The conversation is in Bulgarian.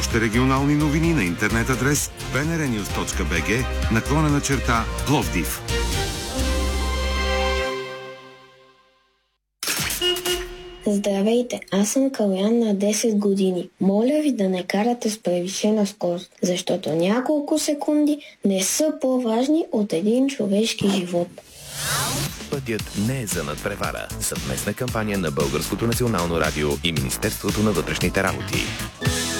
още регионални новини на интернет адрес bnrnews.bg/Пловдив. Здравейте, аз съм Калян на 10 години. Моля ви да не карате с превишена скорост, защото няколко секунди не са по-важни от един човешки живот. Пътят не е за надпревара. Съвместна кампания на Българското национално радио и Министерството на вътрешните работи.